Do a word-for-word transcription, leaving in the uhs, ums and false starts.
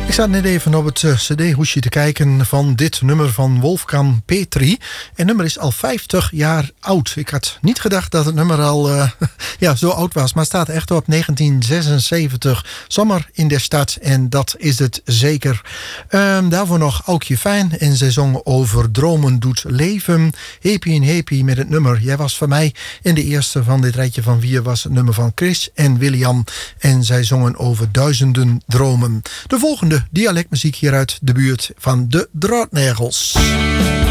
Ik zat net even op het uh, cd-hoesje te kijken van dit nummer van Wolfgang Petri. En het nummer is al vijftig jaar oud. Ik had niet gedacht dat het nummer al uh, ja, zo oud was. Maar het staat echt op negentien zesenzeventig. Zomer in de stad. En dat is het zeker. Um, daarvoor nog Aukje Fijn. En zij zong over dromen doet leven. Happy en happy met het nummer. Jij was van mij. En de eerste van dit rijtje van vier was het nummer van Chris en William. En zij zongen over duizenden dromen. De volgende dialectmuziek hier uit de buurt van de Draadnagels.